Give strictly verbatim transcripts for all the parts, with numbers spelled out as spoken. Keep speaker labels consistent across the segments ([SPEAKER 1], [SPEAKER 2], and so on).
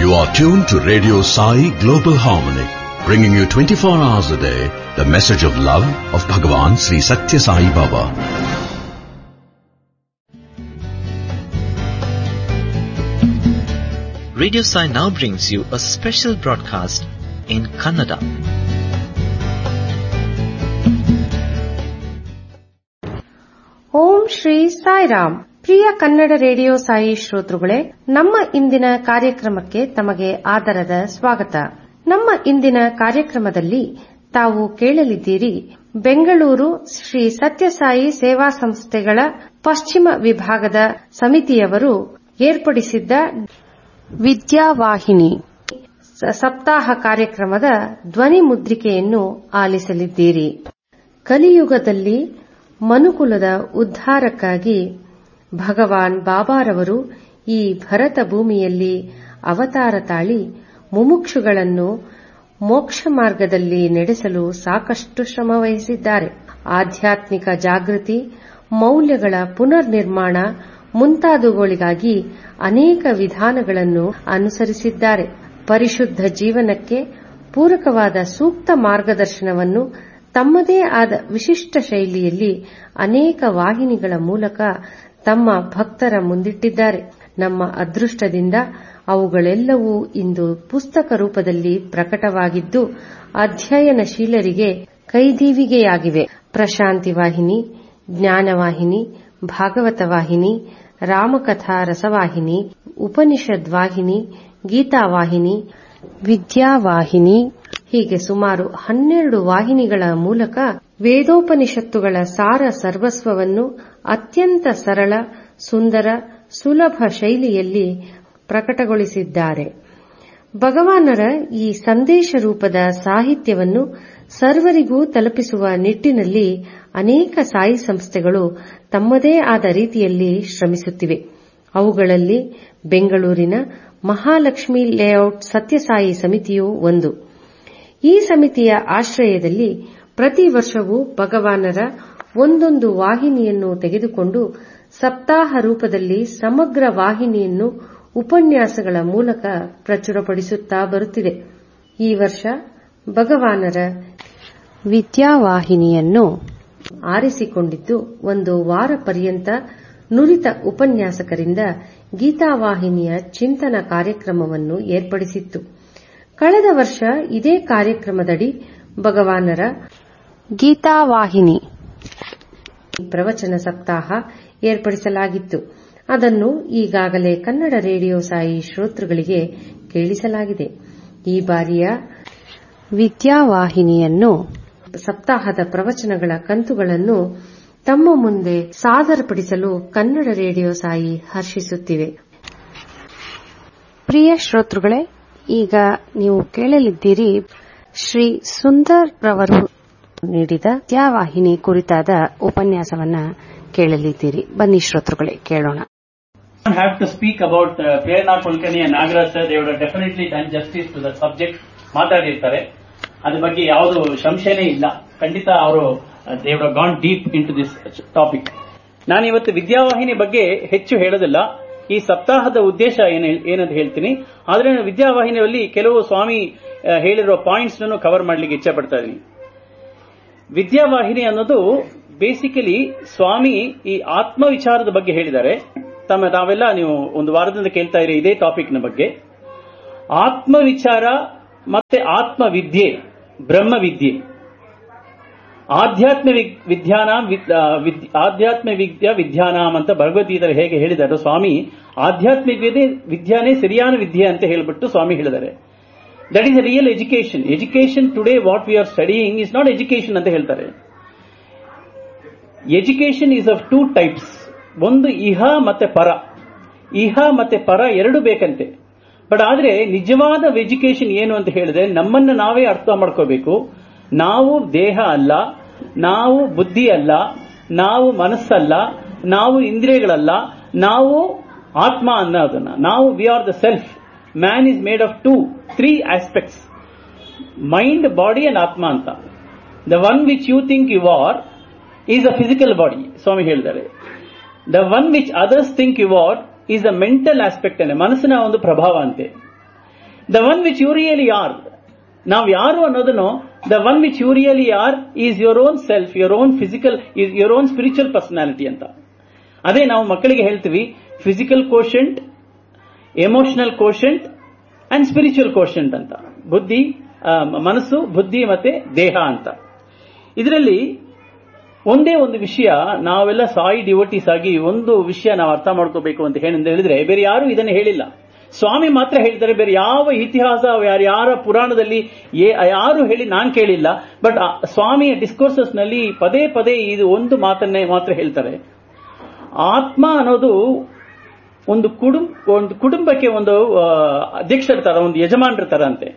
[SPEAKER 1] You are tuned to Radio Sai Global Harmony, bringing you twenty-four hours a day the message of love of Bhagavan Sri Satya Sai Baba.
[SPEAKER 2] Radio Sai now brings you a special broadcast in Kannada.
[SPEAKER 3] Om Shri Sairam. Priya Kannada radio Sai ಶ್ರೋತೃಗಳೇ, ನಮ್ಮ ಇಂದಿನ ಕಾರ್ಯಕ್ರಮಕ್ಕೆ ತಮಗೆ ಆದರದ ಸ್ವಾಗತ. ನಮ್ಮ ಇಂದಿನ ಕಾರ್ಯಕ್ರಮದಲ್ಲಿ ತಾವು ಕೇಳಲಿದ್ದೀರಿ ಬೆಂಗಳೂರು ಶ್ರೀ ಸತ್ಯಸಾಯಿ ಸೇವಾ ಸಂಸ್ಥೆಗಳ ಪಶ್ಚಿಮ ವಿಭಾಗದ ಸಮಿತಿಯವರು ಏರ್ಪಡಿಸಿದ್ದ ವಿದ್ಯಾವಾಹಿನಿ ಸಪ್ತಾಹ ಕಾರ್ಯಕ್ರಮದ ಧ್ವನಿ ಮುದ್ರಿಕೆಯನ್ನು ಆಲಿಸಲಿದ್ದೀರಿ. ಕಲಿಯುಗದಲ್ಲಿ ಮನುಕುಲದ ಉದ್ಧಾರಕ್ಕಾಗಿ ಭಗವಾನ್ ಬಾಬಾರವರು ಈ ಭರತ ಭೂಮಿಯಲ್ಲಿ ಅವತಾರ ತಾಳಿ ಮುಮುಕ್ಷುಗಳನ್ನು ಮೋಕ್ಷ ಮಾರ್ಗದಲ್ಲಿ ನಡೆಸಲು ಸಾಕಷ್ಟು ಶ್ರಮವಹಿಸಿದ್ದಾರೆ. ಆಧ್ಯಾತ್ಮಿಕ ಜಾಗೃತಿ, ಮೌಲ್ಯಗಳ ಪುನರ್ ನಿರ್ಮಾಣ ಮುಂತಾದವುಗಳಿಗಾಗಿ ಅನೇಕ ವಿಧಾನಗಳನ್ನು ಅನುಸರಿಸಿದ್ದಾರೆ. ಪರಿಶುದ್ಧ ಜೀವನಕ್ಕೆ ಪೂರಕವಾದ ಸೂಕ್ತ ಮಾರ್ಗದರ್ಶನವನ್ನು ತಮ್ಮದೇ ಆದ ವಿಶಿಷ್ಟ ಶೈಲಿಯಲ್ಲಿ ಅನೇಕ ವಾಹಿನಿಗಳ ಮೂಲಕ ತಮ್ಮ ಭಕ್ತರ ಮುಂದಿಟ್ಟಿದ್ದಾರೆ. ನಮ್ಮ ಅದೃಷ್ಟದಿಂದ ಅವುಗಳೆಲ್ಲವೂ ಇಂದು ಪುಸ್ತಕ ರೂಪದಲ್ಲಿ ಪ್ರಕಟವಾಗಿದ್ದು ಅಧ್ಯಯನಶೀಲರಿಗೆ ಕೈದೀವಿಗೆಯಾಗಿವೆ. ಪ್ರಶಾಂತಿ ವಾಹಿನಿ, ಜ್ಞಾನವಾಹಿನಿ, ಭಾಗವತ ವಾಹಿನಿ, ರಾಮಕಥಾ ರಸವಾಹಿನಿ, ಉಪನಿಷದ್ ವಾಹಿನಿ, ಗೀತಾವಾಹಿನಿ, ವಿದ್ಯಾವಾಹಿನಿ ಹೀಗೆ ಸುಮಾರು ಹನ್ನೆರಡು ವಾಹಿನಿಗಳ ಮೂಲಕ ವೇದೋಪನಿಷತ್ತುಗಳ ಸಾರ ಸರ್ವಸ್ವವನ್ನು ಅತ್ಯಂತ ಸರಳ, ಸುಂದರ, ಸುಲಭ ಶೈಲಿಯಲ್ಲಿ ಪ್ರಕಟಗೊಳಿಸಿದ್ದಾರೆ. ಭಗವಾನರ ಈ ಸಂದೇಶ ರೂಪದ ಸಾಹಿತ್ಯವನ್ನು ಸರ್ವರಿಗೂ ತಲುಪಿಸುವ ನಿಟ್ಟಿನಲ್ಲಿ ಅನೇಕ ಸಾಯಿ ಸಂಸ್ಥೆಗಳು ತಮ್ಮದೇ ಆದ ರೀತಿಯಲ್ಲಿ ಶ್ರಮಿಸುತ್ತಿವೆ. ಅವುಗಳಲ್ಲಿ ಬೆಂಗಳೂರಿನ ಮಹಾಲಕ್ಷ್ಮಿ ಲೇಔಟ್ ಸತ್ಯಸಾಯಿ ಸಮಿತಿಯೂ ಒಂದು. ಈ ಸಮಿತಿಯ ಆಶ್ರಯದಲ್ಲಿ ಪ್ರತಿ ವರ್ಷವೂ ಭಗವಾನರ ಒಂದೊಂದು ವಾಹಿನಿಯನ್ನು ತೆಗೆದುಕೊಂಡು ಸಪ್ತಾಹ ರೂಪದಲ್ಲಿ ಸಮಗ್ರ ವಾಹಿನಿಯನ್ನು ಉಪನ್ಯಾಸಗಳ ಮೂಲಕ ಪ್ರಚುರಪಡಿಸುತ್ತಾ ಬರುತ್ತಿದೆ. ಈ ವರ್ಷ ಭಗವಾನರ ವಿದ್ಯಾವಾಹಿನಿಯನ್ನು ಆರಿಸಿಕೊಂಡಿದ್ದು ಒಂದು ವಾರ ಪರ್ಯಂತ ನುರಿತ ಉಪನ್ಯಾಸಕರಿಂದ ಗೀತಾವಾಹಿನಿಯ ಚಿಂತನ ಕಾರ್ಯಕ್ರಮವನ್ನು ಏರ್ಪಡಿಸಿತ್ತು. ಕಳೆದ ವರ್ಷ ಇದೇ ಕಾರ್ಯಕ್ರಮದಡಿ ಭಗವಾನರ ಗೀತಾವಾಹಿನಿ ಪ್ರವಚನ ಸಪ್ತಾಹ ಏರ್ಪಡಿಸಲಾಗಿತ್ತು. ಅದನ್ನು ಈಗಾಗಲೇ ಕನ್ನಡ ರೇಡಿಯೋ ಸಾಯಿ ಶ್ರೋತೃಗಳಿಗೆ ಕೇಳಿಸಲಾಗಿದೆ. ಈ ಬಾರಿಯ ವಿದ್ಯಾವಾಹಿನಿಯನ್ನು ಸಪ್ತಾಹದ ಪ್ರವಚನಗಳ ಕಂತುಗಳನ್ನು ತಮ್ಮ ಮುಂದೆ ಸಾದರಪಡಿಸಲು ಕನ್ನಡ ರೇಡಿಯೋ ಸಾಯಿ ಹರ್ಷಿಸುತ್ತಿವೆ. ಪ್ರಿಯ ಶ್ರೋತೃಗಳೇ, ಈಗ ನೀವು ಕೇಳಲಿದ್ದೀರಿ ಶ್ರೀ ಸುಂದರ್ ರವರು ನೀಡಿದ ವಿದ್ಯಾವಾಹಿನಿ ಕುರಿತಾದ ಉಪನ್ಯಾಸವನ್ನ ಕೇಳಲಿದ್ದೀರಿ. ಬನ್ನಿ ಶ್ರೋತೃಗಳೇ, ಕೇಳೋಣ.
[SPEAKER 4] I don't have to speak about uh, Prerna Kulkarni and Nagaraj sir. They would have definitely done justice to the subject. ಮಾತಾಡಿರ್ತಾರೆ, ಅದ್ರ ಬಗ್ಗೆ ಯಾವುದು ಸಂಶಯನೇ ಇಲ್ಲ. ಖಂಡಿತ ಅವರು they would have gone deep into this topic. ನಾನು ಇವತ್ತು ವಿದ್ಯಾವಾಹಿನಿ ಬಗ್ಗೆ ಹೆಚ್ಚು ಹೇಳೋದಿಲ್ಲ. ಈ ಸಪ್ತಾಹದ ಉದ್ದೇಶ ಏನಂತ ಹೇಳ್ತೀನಿ. ಆದ್ರೆ ವಿದ್ಯಾವಾಹಿನಿಯಲ್ಲಿ ಕೆಲವು ಸ್ವಾಮಿ ಹೇಳಿರೋ ಪಾಯಿಂಟ್ಸ್ ನನ್ನು ಕವರ್ ಮಾಡ್ಲಿಕ್ಕೆ ಇಚ್ಛೆ ಪಡ್ತಾ ಇದ್ದೀನಿ. ವಿದ್ಯಾವಾಹಿನಿ ಅನ್ನೋದು ಬೇಸಿಕಲಿ ಸ್ವಾಮಿ ಈ ಆತ್ಮ ವಿಚಾರದ ಬಗ್ಗೆ ಹೇಳಿದ್ದಾರೆ. ತಮ್ಮ ತಾವೆಲ್ಲ ನೀವು ಒಂದು ವಾರದಿಂದ ಕೇಳ್ತಾ ಇರಿ ಇದೇ ಟಾಪಿಕ್ ನ ಬಗ್ಗೆ. ಆತ್ಮ ವಿಚಾರ ಮತ್ತೆ ಆತ್ಮ ವಿದ್ಯೆ, ಬ್ರಹ್ಮ ವಿದ್ಯೆ, ಆಧ್ಯಾತ್ಮ ವಿದ್ಯಾನಾಂ ಆಧ್ಯಾತ್ಮ ವಿದ್ಯಾ ವಿದ್ಯಾನಾಂ ಅಂತ ಭಗವದ್ಗೀತೆ ಹೇಗೆ ಹೇಳಿದ್ದಾರೆ ಸ್ವಾಮಿ, ಆಧ್ಯಾತ್ಮಿಕ ವಿದ್ಯಾನೇ ಸರಿಯಾದ ವಿದ್ಯೆ ಅಂತ ಹೇಳಿಬಿಟ್ಟು ಸ್ವಾಮಿ ಹೇಳಿದ್ದಾರೆ. That is a real education. Education today what we are studying is not education ಅಂತ ಹೇಳ್ತಾರೆ. Education is of two types. ಒಂದು ಇಹ ಮತ್ತೆ ಪರ. ಇಹ ಮತ್ತೆ ಪರ ಎರಡು ಬೇಕಂತೆ. ಬಟ್ ಆದ್ರೆ ನಿಜವಾದ ಎಜುಕೇಶನ್ ಏನು ಅಂತ ಹೇಳಿದ್ರೆ ನಮ್ಮನ್ನ ನಾವೇ ಅರ್ಥ ಮಾಡ್ಕೋಬೇಕು. ನಾವು ದೇಹ ಅಲ್ಲ, ನಾವು ಬುದ್ಧಿ ಅಲ್ಲ, ನಾವು ಮನಸ್ಸಲ್ಲ, ನಾವು ಇಂದ್ರಿಯಗಳಲ್ಲ, ನಾವು ಆತ್ಮ ಅನ್ನೋದನ್ನ ನಾವು we are the self. Man is made of two three aspects, mind, body and ಆತ್ಮ ಅಂತ. The one which you think you are is a physical body, ಸ್ವಾಮಿ ಹೇಳಿದ್ದಾರೆ. The one which others think you are is a mental aspect, ಅಂದ್ರೆ ಮನಸ್ಸಿನ ಒಂದು ಪ್ರಭಾವ ಅಂತೆ. The one which you really R. ನಾವು ಯಾರು ಅನ್ನೋದನ್ನು, the one which you really R is your own self, your own physical, your own spiritual personality ಅಂತ. ಅದೇ ನಾವು ಮಕ್ಕಳಿಗೆ ಹೇಳ್ತೀವಿ physical quotient, emotional quotient and spiritual quotient ಅಂತ. ಬುದ್ಧಿ, ಮನಸ್ಸು, ಬುದ್ಧಿ ಮತ್ತೆ ದೇಹ ಅಂತ. ಇದರಲ್ಲಿ ಒಂದೇ ಒಂದು ವಿಷಯ, ನಾವೆಲ್ಲ ಸಾಯಿ ಡಿವೋಟೀಸ್ ಆಗಿ ಒಂದು ವಿಷಯ ನಾವು ಅರ್ಥ ಮಾಡ್ಕೋಬೇಕು ಅಂತ ಹೇಳಿದ್ರೆ, ಬೇರೆ ಯಾರು ಇದನ್ನು ಹೇಳಿಲ್ಲ, ಸ್ವಾಮಿ ಮಾತ್ರ ಹೇಳ್ತಾರೆ. ಬೇರೆ ಯಾವ ಇತಿಹಾಸ, ಯಾರ ಪುರಾಣದಲ್ಲಿ ಯಾರು ಹೇಳಿ ನಾನು ಕೇಳಿಲ್ಲ. ಬಟ್ ಸ್ವಾಮಿಯ ಡಿಸ್ಕೋರ್ಸಸ್ ನಲ್ಲಿ ಪದೇ ಪದೇ ಇದು ಒಂದು ಮಾತನ್ನೇ ಮಾತ್ರ ಹೇಳ್ತಾರೆ. ಆತ್ಮ ಅನ್ನೋದು ಒಂದು ಕುಟುಂಬ, ಒಂದು ಕುಟುಂಬಕ್ಕೆ ಒಂದು ಅಧ್ಯಕ್ಷರ ತರ, ಒಂದು ಯಜಮಾನರ ತರ ಅಂತೆ.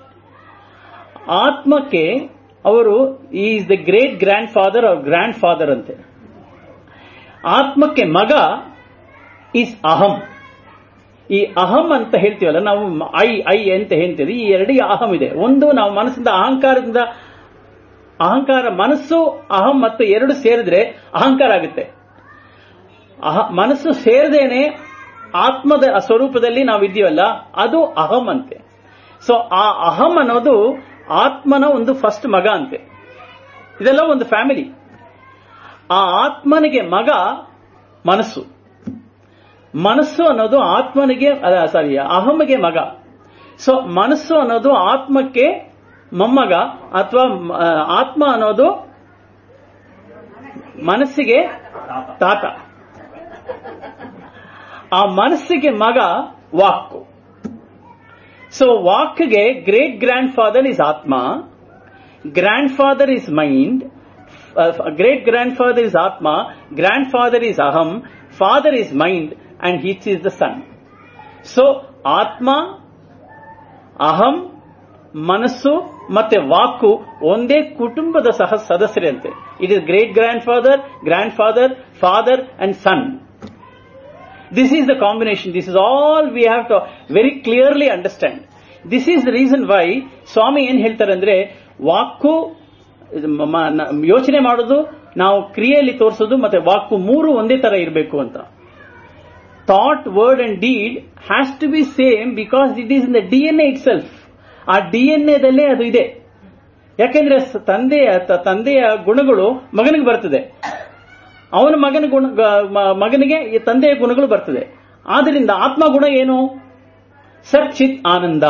[SPEAKER 4] ಆತ್ಮಕ್ಕೆ ಅವರು is the great grand father ಅವ್ರ ಗ್ರ್ಯಾಂಡ್ ಫಾದರ್ ಅಂತೆ. ಆತ್ಮಕ್ಕೆ ಮಗ ಈಸ್ ಅಹಂ. ಈ ಅಹಂ ಅಂತ ಹೇಳ್ತೀವಲ್ಲ ನಾವು, ಐ ಐ ಅಂತ ಹೇಳ್ತೀವಿ. ಈ ಎರಡಿಗೆ ಅಹಂ ಇದೆ. ಒಂದು ನಾವು ಮನಸ್ಸಿಂದ ಅಹಂಕಾರದಿಂದ, ಅಹಂಕಾರ, ಮನಸ್ಸು ಅಹಂ ಮತ್ತು ಎರಡು ಸೇರಿದ್ರೆ ಅಹಂಕಾರ ಆಗುತ್ತೆ. ಮನಸ್ಸು ಸೇರದೇನೆ ಆತ್ಮದ ಸ್ವರೂಪದಲ್ಲಿ ನಾವು ಇದ್ದೀವಲ್ಲ, ಅದು ಅಹಂ ಅಂತೆ. ಸೊ ಆ ಅಹಂ ಅನ್ನೋದು ಆತ್ಮನ ಒಂದು ಫಸ್ಟ್ ಮಗ ಅಂತೆ. ಇದೆಲ್ಲ ಒಂದು ಫ್ಯಾಮಿಲಿ. ಆ ಆತ್ಮನಿಗೆ ಮಗ ಮನಸ್ಸು. ಮನಸ್ಸು ಅನ್ನೋದು ಆತ್ಮನಿಗೆ, ಸಾರಿ ಅಹಂಗೆ ಮಗ. ಸೊ ಮನಸ್ಸು ಅನ್ನೋದು ಆತ್ಮಕ್ಕೆ ಮೊಮ್ಮಗ, ಅಥವಾ ಆತ್ಮ ಅನ್ನೋದು ಮನಸ್ಸಿಗೆ ತಾತ. ಆ ಮನಸ್ಸಿಗೆ ಮಗ ವಾಕು. So ವಾಕ್ಗೆ great grand father is ಆತ್ಮ, grand father is mind, great grand father is ಆತ್ಮ, ಗ್ರ್ಯಾಂಡ್ ಫಾದರ್ ಇಸ್ ಅಹಂ, father is mind and he is the son. So ಆತ್ಮ, ಅಹಂ, ಮನಸ್ಸು ಮತ್ತೆ ವಾಕು ಒಂದೇ ಕುಟುಂಬದ ಸಹ ಸದಸ್ಯರಂತೆ. It is great grand father, grand father, father and son. This is the combination. This is all we have to very clearly understand. This is the reason why ಸ್ವಾಮಿ ಏನ್ ಹೇಳ್ತಾರೆ ಅಂದ್ರೆ, ವಾಕು ಯೋಚನೆ ಮಾಡೋದು, ನಾವು ಕ್ರಿಯೆಯಲ್ಲಿ ತೋರಿಸೋದು ಮತ್ತೆ ವಾಕು ಮೂರು ಒಂದೇ ತರ ಇರಬೇಕು ಅಂತ. Thought, word and deed has to be same because it is in the D N A itself. ಆ ಡಿ ಎನ್ ಎದಲ್ಲೇ ಅದು ಇದೆ. ಯಾಕೆಂದ್ರೆ ತಂದೆಯ ತಂದೆಯ ಗುಣಗಳು ಮಗನಿಗೆ ಬರ್ತದೆ, ಅವನ ಮಗನ ಗುಣ ಮಗನಿಗೆ ತಂದೆಯ ಗುಣಗಳು ಬರ್ತದೆ. ಆದ್ದರಿಂದ ಆತ್ಮ ಗುಣ ಏನು? ಸಚ್ಚಿತ್ ಆನಂದ.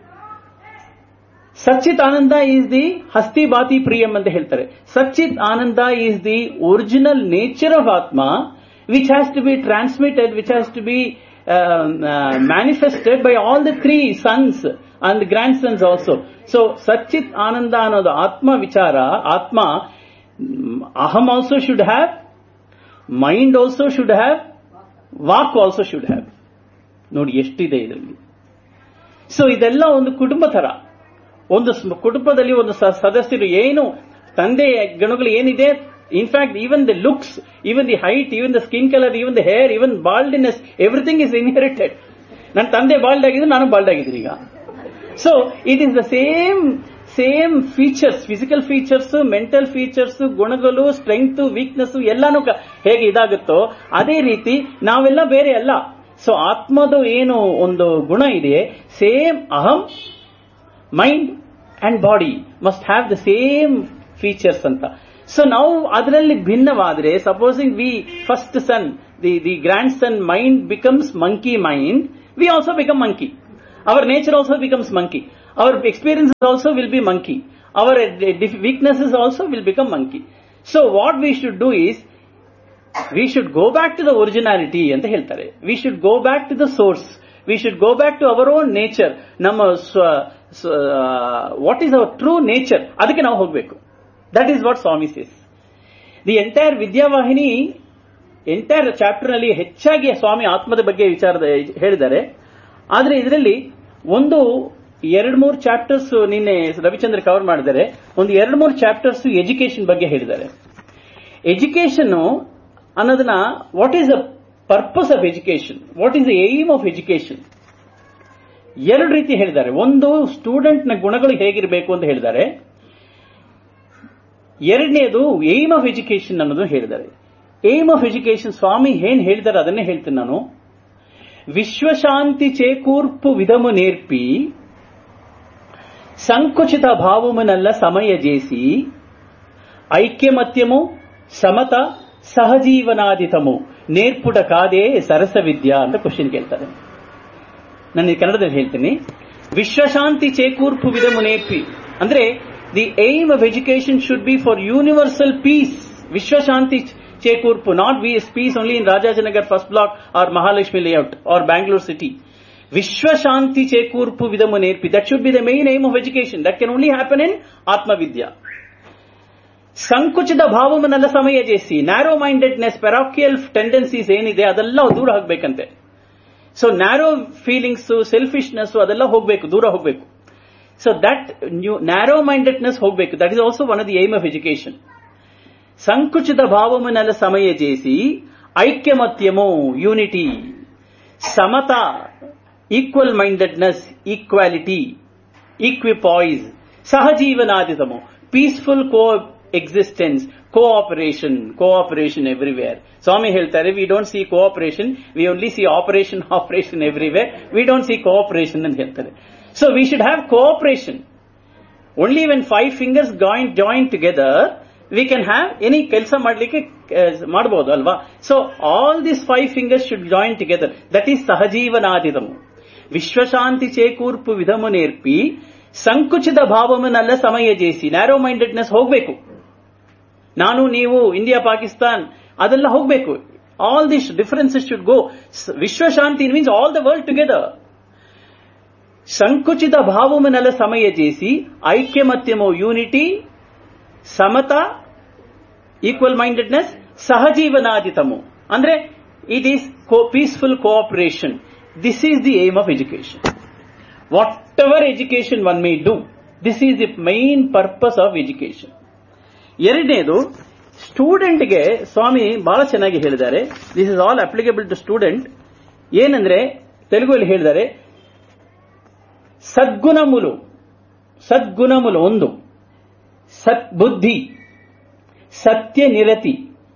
[SPEAKER 4] ಸಚ್ಚಿತ್ ಆನಂದ ಈಸ್ ದಿ ಹಸ್ತಿ ಬಾತಿ ಪ್ರಿಯಂ ಅಂತ ಹೇಳ್ತಾರೆ. ಸಚ್ಚಿತ್ ಆನಂದ is the original nature of ಆತ್ಮ, which has to be transmitted, which has to be uh, uh, manifested by all the three sons and the grandsons also. So Satchit Ananda ಅನ್ನೋದು ಆತ್ಮ ವಿಚಾರ. ಆತ್ಮ aham also should have, mind also should have, walk also should have. ನೋಡಿ ಎಷ್ಟಿದೆ ಇದರಲ್ಲಿ. So ಇದೆಲ್ಲ ಒಂದು ಕುಟುಂಬ ತರ. ಒಂದು ಕುಟುಂಬದಲ್ಲಿ ಒಂದು ಸದಸ್ಯರು ಏನು ತಂದೆಯ ಗುಣಗಳು ಏನಿದೆ, in fact even the looks, even the height, even the skin color, even the hair, even baldness, everything is inherited. ನನ್ನ ತಂದೆ ಬಾಲ್ಡ್ ಆಗಿದ್ದು, ನಾನು ಬಾಲ್ಡ್ ಆಗಿದ್ದೀನಿ ಈಗ. So it is the same same features, physical features, mental features, ಗುಣಗಳು, strength, weakness ಎಲ್ಲಾನು ಹೇಗೆ ಇದಾಗುತ್ತೋ ಅದೇ ರೀತಿ ನಾವೆಲ್ಲ ಬೇರೆ ಅಲ್ಲ. ಸೊ ಆತ್ಮದ ಏನು ಒಂದು ಗುಣ ಇದೆ, ಸೇಮ್ ಅಹಂ, mind and body must have the same features ಅಂತ. ಸೊ ನಾವು ಅದರಲ್ಲಿ ಭಿನ್ನವಾದರೆ, supposing V first sun, the the grand sun mind becomes monkey mind, we also become monkey. Our nature also becomes monkey. Hour experience also will be monkey. Hour weaknesses also will become monkey. So what we should do is, we should go back to the originality ಅಂತ ಹೇಳ್ತಾರೆ. We should go back to the source. We should go back to our own nature. ನಮ್ಮ what is our true nature, ಅದಕ್ಕೆ ನಾವು ಹೋಗಬೇಕು. That is what Swami says. The entire Vidyavahini, entire chapter ನಲ್ಲಿ ಹೆಚ್ಚಾಗಿ ಸ್ವಾಮಿ ಆತ್ಮದ ಬಗ್ಗೆ ವಿಚಾರದ ಹೇಳಿದ್ದಾರೆ. ಆದ್ರೆ ಇದರಲ್ಲಿ ಒಂದು ಎರಡು ಮೂರು ಚಾಪ್ಟರ್ಸ್ ನಿನ್ನೆ ರವಿಚಂದ್ರ ಕವರ್ ಮಾಡಿದ್ದಾರೆ. ಒಂದು ಎರಡು ಮೂರು ಚಾಪ್ಟರ್ಸ್ ಎಜುಕೇಶನ್ ಬಗ್ಗೆ ಹೇಳಿದ್ದಾರೆ. ಎಜುಕೇಶನ್ ಅನ್ನೋದನ್ನ, what is the purpose of education, what is the aim of education, ಎರಡು ರೀತಿ ಹೇಳಿದ್ದಾರೆ. ಒಂದು ಸ್ಟೂಡೆಂಟ್ ನ ಗುಣಗಳು ಹೇಗಿರಬೇಕು ಅಂತ ಹೇಳಿದ್ದಾರೆ. ಎರಡನೇದು ಏಮ್ ಆಫ್ ಎಜುಕೇಶನ್ ಅನ್ನೋದು ಹೇಳಿದ್ದಾರೆ. ಏಮ್ ಆಫ್ ಎಜುಕೇಶನ್ ಸ್ವಾಮಿ ಏನ್ ಹೇಳಿದ್ದಾರೆ ಅದನ್ನೇ ಹೇಳ್ತೀನಿ ನಾನು. ವಿಶ್ವಶಾಂತಿ ಚೇಕೂರ್ಪು ವಿಧಮು ನೇರ್ಪಿ సంకుచిత భావమునల్ల సమయ చేసి ఐక్యమత్యము సమత ಸಹಜೀವನಾದಿತಮು ನೇರ್ಪುಟ ಕಾದೇ ಸರಸ ವಿದ್ಯಾ ಅಂತ ಕ್ವಶನ್ ಕೇಳ್ತಾರೆ. ನಾನು ಕನ್ನಡದಲ್ಲಿ ಹೇಳ್ತೀನಿ. ವಿಶ್ವಶಾಂತಿ ಚೇಕೂರ್ಪು ವಿಧಮು ನೇರ್ಪಿ ಅಂದ್ರೆ the aim of education should be for universal piece. Vishwashanti ಚೇಕೂರ್ಪು, not we S Ps only in Rajajinagar first block R Mahalakshmi layout R Bangalore city. Vishwashanti ಚೇಕೂರ್ಪು ವಿಧಮು ನೇರ್ಪಿ, that should be the main aim of education. That can only happen in ಆತ್ಮವಿದ್ಯಾ. ಸಂಕುಚಿತ ಭಾವವನ್ನೆಲ್ಲ ಸಮಯ JC, narrow mindedness, ಪೆರಾಕಿಯಲ್ tendencies ಏನಿದೆ ಅದೆಲ್ಲ ದೂರ ಹೋಗ್ಬೇಕಂತೆ. So narrow feelings, selfishness ಅದೆಲ್ಲ ಹೋಗ್ಬೇಕು, ದೂರ ಹೋಗ್ಬೇಕು. So that narrow mindedness ಹೋಗ್ಬೇಕು. That is also one of the aim of education. ಸಂಕುಚಿತ ಭಾವವನ್ನೆಲ್ಲ ಸಮಯ JC ಐಕ್ಯಮತ್ಯಮೋ unity, ಸಮತ equal mindedness, equality, ಈಕ್ವಿಪಾಯ್ಸ್, ಸಹಜೀವನಾದಿತಮೋ peaceful ಕೋ existence, cooperation, cooperation everywhere. Swami ಹೇಳ್ತಾರೆ, we don't see cooperation, we only see operation, operation everywhere. We don't see cooperation ಅಂತ ಹೇಳ್ತಾರೆ. So we should have cooperation. Only when five fingers join join together, we can have any ಕೆಲಸ ಮಾಡಲಿಕ್ಕೆ ಮಾಡಬಹುದು ಅಲ್ವಾ. So all these five fingers should join together. That is ಸಹಜೀವನಾದಿತಮು. ವಿಶ್ವಶಾಂತಿ ಚೇಕೂರ್ಪು ವಿಧಮು ನೇರ್ಪಿ, ಸಂಕುಚಿತ ಭಾವವನ್ನೆಲ್ಲ ಸಮಯ JC, narrow mindedness ಹೋಗ್ಬೇಕು. ನಾನು ನೀವು ಇಂಡಿಯಾ ಪಾಕಿಸ್ತಾನ್ ಅದೆಲ್ಲ ಹೋಗ್ಬೇಕು. All this differences should go. Vishwashanti means all the world together. ಸಂಕುಚಿತ ಭಾವವನ್ನೆಲ್ಲ ಸಮಯ ಜೇಸಿ ಐಕ್ಯಮತ್ಯಮೋ ಯೂನಿಟಿ, ಸಮತ ಈಕ್ವಲ್ ಮೈಂಡೆಡ್ನೆಸ್, ಸಹಜೀವನಾದಿತಮು ಅಂದ್ರೆ it is peaceful cooperation. This is the aim of education. Whatever education one may do, this is the main purpose of education. ಎರಡನೇದು, ಸ್ಟೂಡೆಂಟ್ಗೆ ಸ್ವಾಮಿ ಬಹಳ ಚೆನ್ನಾಗಿ ಹೇಳಿದ್ದಾರೆ. This is all applicable to student. ಏನಂದ್ರೆ ತೆಲುಗುಲ್ಲಿ ಹೇಳಿದ್ದಾರೆ, ಸದ್ಗುಣಮುಲು, ಸದ್ಗುಣಮುಲು ಒಂದು, ಸದ್ಬುದ್ಧಿ, ಸತ್ಯ ನಿರತಿ,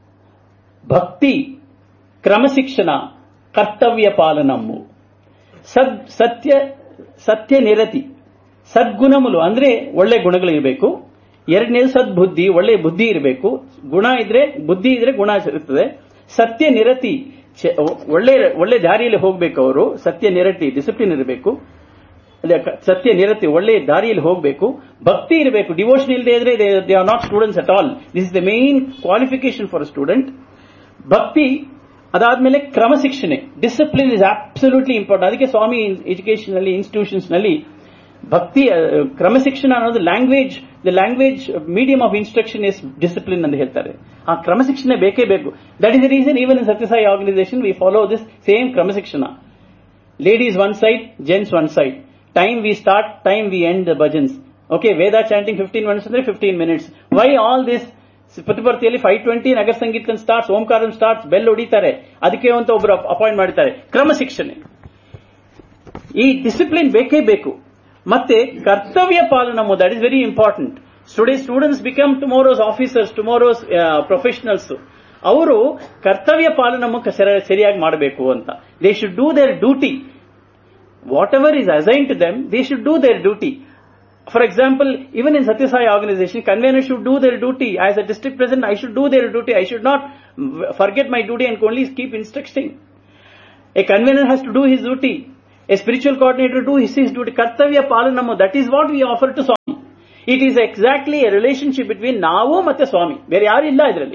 [SPEAKER 4] ಭಕ್ತಿ, ಕ್ರಮಶಿಕ್ಷಣ, ಕರ್ತವ್ಯ ಪಾಲನಮ್ಮು. ಸದ್ ಸತ್ಯ ಸತ್ಯ ನಿರತಿ, ಸದ್ಗುಣಮುಲು ಅಂದ್ರೆ ಒಳ್ಳೆ ಗುಣಗಳು ಇರಬೇಕು. ಎರಡನೇದು ಸದ್ಬುದ್ಧಿ, ಒಳ್ಳೆ ಬುದ್ಧಿ ಇರಬೇಕು. ಗುಣ ಇದ್ರೆ ಬುದ್ಧಿ ಇದ್ರೆ ಗುಣ ಇರ್ತದೆ. ಸತ್ಯ ನಿರತಿ, ಒಳ್ಳೆ ಒಳ್ಳೆ ದಾರಿಯಲ್ಲಿ ಹೋಗ್ಬೇಕು ಅವರು. ಸತ್ಯ ನಿರತಿ ಡಿಸಿಪ್ಲಿನ್ ಇರಬೇಕು. ಸತ್ಯ ನಿರತಿ ಒಳ್ಳೆ ದಾರಿಯಲ್ಲಿ ಹೋಗಬೇಕು. ಭಕ್ತಿ ಇರಬೇಕು. ಡಿವೋಷನ್ ಇಲ್ಲದೆ ಇದ್ರೆ they are not students at all. This is the main qualification for a student. ಭಕ್ತಿ, ಅದಾದ್ಮೇಲೆ ಕ್ರಮಶಿಕ್ಷಣೆ, ಡಿಸಿಪ್ಲಿನ್ ಇಸ್ ಅಬ್ಸಲ್ಯೂಟ್ಲಿ ಇಂಪಾರ್ಟೆಂಟ್. ಅದಕ್ಕೆ ಸ್ವಾಮಿ ಎಜುಕೇಶನ್ ನಲ್ಲಿ, ಇನ್ಸ್ಟಿಟ್ಯೂಷನ್ಸ್ ನಲ್ಲಿ ಭಕ್ತಿ, ಕ್ರಮಶಿಕ್ಷಣ ಅನ್ನೋದು language, the language medium of instruction is discipline ಅಂತ ಹೇಳ್ತಾರೆ. ಆ ಕ್ರಮಶಿಕ್ಷಣೆ ಬೇಕೇ ಬೇಕು. That is the reason even in Sathya Sai organisation we follow this same ಕ್ರಮಶಿಕ್ಷಣ. Ladies one side, gents one side. Time we start, time we end the bhajans. Okay, Veda chanting fifteen minutes ಅಂದ್ರೆ fifteen minutes. Why all this? ಪುಟ್ಟಪರ್ತಿಯಲ್ಲಿ five twenty Nagar Sangeetha starts, Omkara starts, bell ಹೊಡಿತಾರೆ. ಅದಕ್ಕೆ ಅಂತ ಒಬ್ರು appoint ಮಾಡಿದ್ದಾರೆ. ಕ್ರಮಶಿಕ್ಷಣೆ, ಈ discipline ಬೇಕೇ ಬೇಕು. ಮತ್ತೆ ಕರ್ತವ್ಯ ಪಾಲನಮು, that is very important. Today students become tomorrow's officers, tomorrow's professionals. ಅವರು ಕರ್ತವ್ಯ ಪಾಲನಮು ಸರಿಯಾಗಿ ಮಾಡಬೇಕು ಅಂತ. They should do their duty. What ever is assign to them, they should do their duty. For example, even in Satya Sai organization, conveners should do their duty. As a district president, I should do their duty. I should not forget my duty and only keep instructing. A convener has to do his duty. A spiritual coordinator do his, his duty. Kartavya palanamo, that is what we offer to Swami. It is exactly a relationship between Navu and Swami. Vere yaru illa idralli.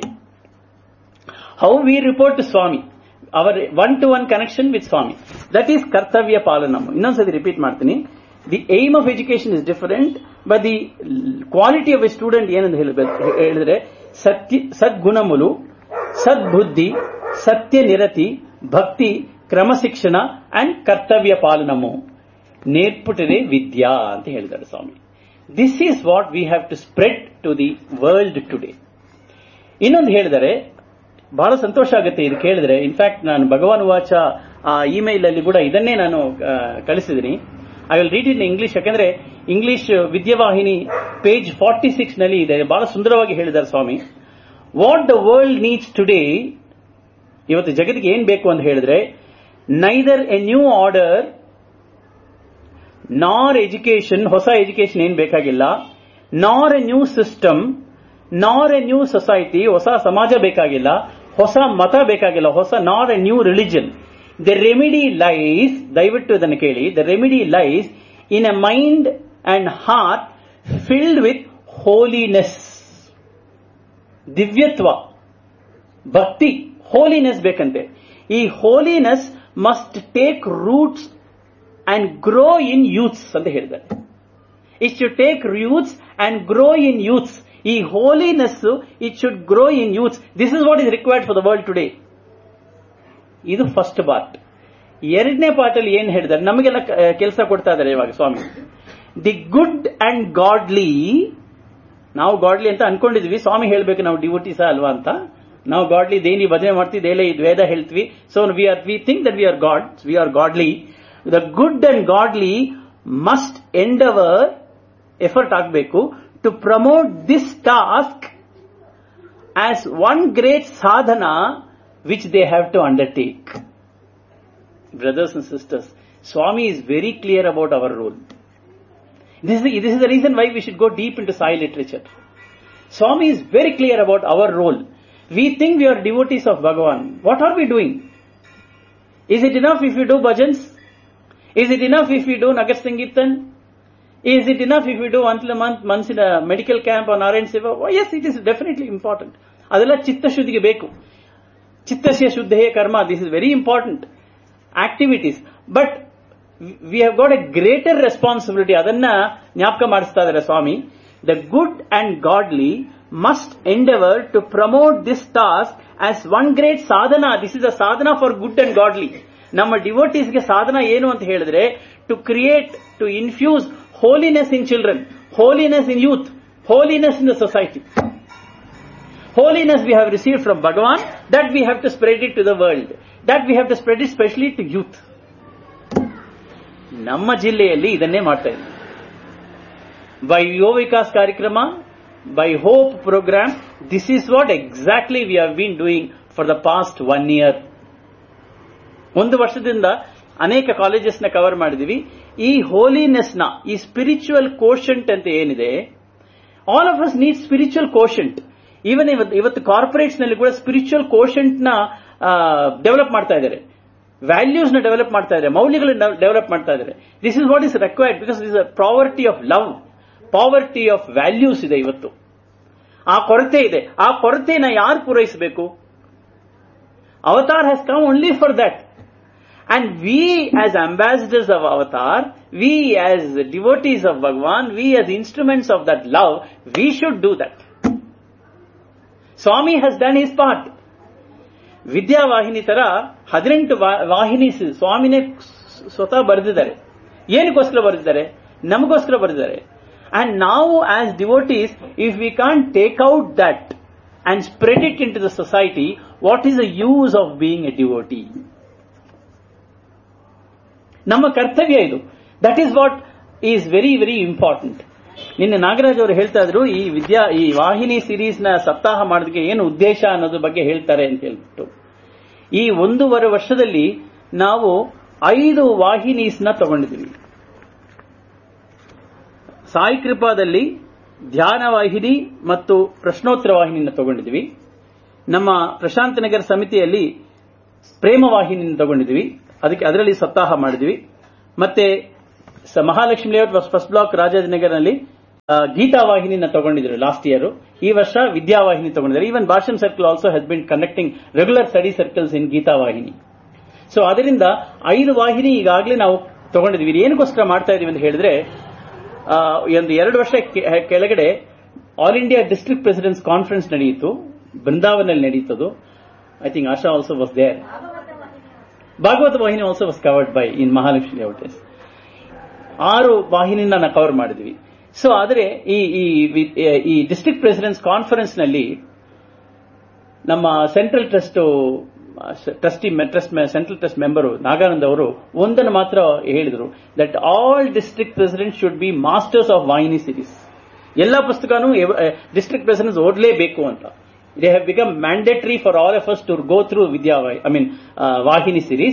[SPEAKER 4] How we report to Swami, our one-to-one connection with Swami. That is Kartavya palanamo. Innondu sadi repeat ಮಾಡ್ತೀನಿ. The aim of education is different, but the quality of a student ಏನಂತ ಹೇಳಿದ್ರೆ ಸತ್ಯ, ಸದ್ಗುಣಮುಲು, ಸದ್ಬುದ್ಧಿ, ಸತ್ಯ ನಿರತಿ, ಭಕ್ತಿ, ಕ್ರಮಶಿಕ್ಷಣ and ಕರ್ತವ್ಯ ಪಾಲನಮು ನೇರ್ಪುಟರೆ ವಿದ್ಯಾ ಅಂತ ಹೇಳಿದ್ದಾರೆ ಸ್ವಾಮಿ. This is what we have to spread to the world today. ಇನ್ನೊಂದು ಹೇಳಿದರೆ ಬಹಳ ಸಂತೋಷ ಆಗುತ್ತೆ ಇದು ಕೇಳಿದ್ರೆ. ಇನ್ಫ್ಯಾಕ್ಟ್ ನಾನು ಭಗವಾನ್ ವಾಚ ಆ ಇಮೇಲ್ ಅಲ್ಲಿ ಕೂಡ ಇದನ್ನೇ ನಾನು ಕಳಿಸಿದ್ದೀನಿ. I will read in English, ಯಾಕಂದ್ರೆ English Vidyavahini page forty six ನಲ್ಲಿ ಇದೆ. ಬಹಳ ಸುಂದರವಾಗಿ ಹೇಳಿದ್ದಾರೆ ಸ್ವಾಮಿ. What the world needs today, ಇವತ್ತು ಜಗತ್ತಿಗೆ ಏನ್ ಬೇಕು ಅಂತ ಹೇಳಿದ್ರೆ, ನೈದರ್ ಎ ನ್ಯೂ ಆರ್ಡರ್ ನಾರ್ ಎಜುಕೇಶನ್, ಹೊಸ ಎಜುಕೇಶನ್ ಏನ್ ಬೇಕಾಗಿಲ್ಲ, ನಾರ್ ಎ ನ್ಯೂ ಸಿಸ್ಟಮ್, ನಾರ್ ಎ ನ್ಯೂ ಸೊಸೈಟಿ, ಹೊಸ ಸಮಾಜ ಬೇಕಾಗಿಲ್ಲ, ಹೊಸ ಮತ ಬೇಕಾಗಿಲ್ಲ, ಹೊಸ ನಾರ್ A new religion. The remedy lies, ದಯವಿಟ್ಟು ಇದನ್ನು ಕೇಳಿ, the remedy lies in a mind and heart filled with holiness. ದಿವ್ಯತ್ವ, ಭಕ್ತಿ, ಹೋಲಿನೆಸ್ ಬೇಕಂತೆ. ಈ holiness must take roots and grow in youths ಅಂತ ಹೇಳಿದ್ದಾರೆ. It should take roots and grow in youths. ಈ holiness it should grow in youths. This is what is required for the world today. ಇದು first part. ಎರಡನೇ part ಅಲ್ಲಿ ಏನ್ ಹೇಳಿದ್ದಾರೆ, ನಮಗೆಲ್ಲ ಕೆಲಸ ಕೊಡ್ತಾ ಇದ್ದಾರೆ ಇವಾಗ ಸ್ವಾಮಿ. ದಿ ಗುಡ್ ಅಂಡ್ ಗಾಡ್ಲಿ, ನಾವು ಗಾಡ್ಲಿ ಅಂತ ಅನ್ಕೊಂಡಿದ್ವಿ, ಸ್ವಾಮಿ ಹೇಳ್ಬೇಕು ನಾವು ಡಿವೋಟೀಸ ಅಲ್ವಾ ಅಂತ. ನಾವು ಗಾಡ್ಲಿ ದೇನಿ ಭಜನೆ ಮಾಡ್ತೀವಿ, ಡೈಲಿ ಇದು ವೇದ ಹೇಳ್ತೀವಿ. So we are we think that we are god, we are godly. The good and godly must endeavour, effort ಆಗಬೇಕು to promote this task as one great Sadhana which they have to undertake. Brothers and sisters, Swami is very clear about our role. This is, the, this is the reason why we should go deep into Sai literature. Swami is very clear about our role. We think we are devotees of Bhagavan. What are we doing? Is it enough if we do bhajans? Is it enough if we do Nagar Sankirtan? Is it enough if we do once a month, months in a medical camp or Narayan Seva? Oh, yes, it is definitely important. Adella chitta shuddhige beku. Chittasya shuddhe karma. This is very important. Activities, but we have got a greater responsibility. Adanna ಜ್ಞಾಪಕ ಮಾಡಿಸ್ತಾ ಇದ್ದಾರೆ ಸ್ವಾಮಿ. The good and godly must endeavor to promote this task as one great sadhana. This is a sadhana for good and godly. ನಮ್ಮ devotees ಗೆ ಸಾಧನ ಏನು ಅಂತ ಹೇಳಿದ್ರೆ, to create, to infuse holiness in children, holiness in youth, holiness in the society. Holiness we have received from Bhagavan, that we have to spread it to the world. That we have to spread it especially to youth. ನಮ್ಮ ಜಿಲ್ಲೆಯಲ್ಲಿ ಇದನ್ನೇ ಮಾಡ್ತಾ ಇದ್ದೀವಿ. By ಯುವ ವಿಕಾಸ್ ಕಾರ್ಯಕ್ರಮ, by hope program, this is what exactly we have been doing for the past one year. ಒಂದು ವರ್ಷದಿಂದ ಅನೇಕ ಕಾಲೇಜಸ್ ನ ಕವರ್ ಮಾಡಿದೀವಿ. ಈ ಹೋಲಿನೆಸ್ ನ, ಈ ಸ್ಪಿರಿಚುವಲ್ ಕೋಶಂಟ್ ಅಂತ ಏನಿದೆ, all of us need spiritual quotient. Even ಇವತ್ತು ಇವತ್ತು ಕಾರ್ಪೊರೇಟ್ಸ್ ನಲ್ಲಿ ಕೂಡ ಸ್ಪಿರಿಚುವಲ್ ಕೋಶಂಟ್ ನ ಡೆವಲಪ್ ಮಾಡ್ತಾ ಇದ್ದಾರೆ, ವ್ಯಾಲ್ಯೂಸ್ ನ ಡೆವಲಪ್ ಮಾಡ್ತಾ ಇದ್ದಾರೆ, ಮೌಲ್ಯಗಳನ್ನ ಡೆವಲಪ್ ಮಾಡ್ತಾ ಇದ್ದಾರೆ. This is what is required, because this is poverty of love, poverty of values ಇದೆ ಇವತ್ತು. ಆ ಕೊರತೆ ಇದೆ. ಆ ಕೊರತೆನ ಯಾರು ಪೂರೈಸಬೇಕು? Avatar has come only for that. And we as ambassadors of avatar, V as devotees of Bhagwan, V as instruments of that love, we should do that. Swami has done his part. Vidyavahini ತರ ಹದಿನೆಂಟು ವಾಹಿನಿ ಸ್ವಾಮಿನೇ ಸ್ವತಃ ಬರೆದಿದ್ದಾರೆ. ಏನಕ್ಕೋಸ್ಕರ ಬರೆದಿದ್ದಾರೆ? ನಮಗೋಸ್ಕರ ಬರೆದಿದ್ದಾರೆ. And ನಾವು as devotees, if we can't take out that and spread it in to the society, what is the use of being A devotee? ನಮ್ಮ ಕರ್ತವ್ಯ ಇದು. That is what is very very important. ನಿನ್ನೆ ನಾಗರಾಜ್ ಅವರು ಹೇಳ್ತಾ ಇದ್ರು, ಈ ವಿದ್ಯಾ ಈ ವಾಹಿನಿ ಸಿರೀಸ್ ನ ಸಪ್ತಾಹ ಮಾಡೋದಕ್ಕೆ ಏನು ಉದ್ದೇಶ ಅನ್ನೋದ್ರ ಬಗ್ಗೆ ಹೇಳ್ತಾರೆ ಅಂತ ಹೇಳ್ಬಿಟ್ಟು. ಈ ಒಂದೂವರೆ ವರ್ಷದಲ್ಲಿ ನಾವು ಐದು ವಾಹಿನೀಸ್ ನ ತಗೊಂಡಿದ್ದೀವಿ. ಸಾಯಿ ಕೃಪಾದಲ್ಲಿ ಧ್ಯಾನ ವಾಹಿನಿ ಮತ್ತು ಪ್ರಶ್ನೋತ್ತರ ವಾಹಿನಿಯನ್ನು ತಗೊಂಡಿದ್ವಿ. ನಮ್ಮ ಪ್ರಶಾಂತ ನಗರ ಸಮಿತಿಯಲ್ಲಿ ಪ್ರೇಮ ವಾಹಿನಿಯನ್ನು ತಗೊಂಡಿದ್ವಿ, ಅದಕ್ಕೆ ಅದರಲ್ಲಿ ಸಪ್ತಾಹ ಮಾಡಿದ್ವಿ. ಮತ್ತೆ Mahalakshmi layout first block ರಾಜಾಜಿನಗರ್ನಲ್ಲಿ Geetha ವಾಹಿನಿನ ತಗೊಂಡಿದ್ರು last year. ಈ ವರ್ಷ ವಿದ್ಯಾವಾಹಿನಿ ತಗೊಂಡಿದ್ದಾರೆ. Even Bhashyam circle also has been conducting regular study circles ಇನ್ ಗೀತಾ ವಾಹಿನಿ. ಸೊ ಅದರಿಂದ ಐದು ವಾಹಿನಿ ಈಗಾಗಲೇ ನಾವು ತಗೊಂಡಿದ್ವಿ. ಏನಕ್ಕೋಸ್ಕರ ಮಾಡ್ತಾ ಇದೀವಿ ಅಂತ ಹೇಳಿದ್ರೆ, ಒಂದು ಎರಡು ವರ್ಷ ಕೆಳಗಡೆ all India district presidents conference ನಡೆಯಿತು, ಬೃಂದಾವನಲ್ಲಿ ನಡೆಯುತ್ತದು. I think Asha also was there. Bhagavata ವಾಹಿನಿ also was covered by in Mahalakshmi layout. ಆರು ವಾಹಿನಿನ ನಾವು ಕವರ್ ಮಾಡಿದ್ವಿ. ಸೊ ಆದರೆ ಈ ಈ ಡಿಸ್ಟ್ರಿಕ್ಟ್ ಪ್ರೆಸಿಡೆಂಟ್ಸ್ ಕಾನ್ಫರೆನ್ಸ್ ನಲ್ಲಿ ನಮ್ಮ central trust trustee trust central trust member Naganand ಅವರು ಒಂದನ್ನು ಮಾತ್ರ ಹೇಳಿದರು, that all district president should be masters of ವಾಹಿನಿ ಸಿರೀಸ್. ಎಲ್ಲ ಪುಸ್ತಕನೂ ಡಿಸ್ಟ್ರಿಕ್ಟ್ ಪ್ರೆಸಿಡೆಂಟ್ಸ್ ಓದಲೇಬೇಕು ಅಂತ. They have become mandatory for all of us to go through Vidya I mean ವಾಹಿನಿ series.